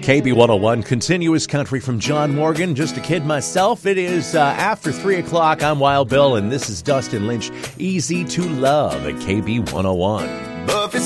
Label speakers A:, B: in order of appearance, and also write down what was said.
A: KB101, continuous country from John Morgan. Just a kid myself. It is after 3 o'clock. I'm Wild Bill, and this is Dustin Lynch. Easy to Love at KB101.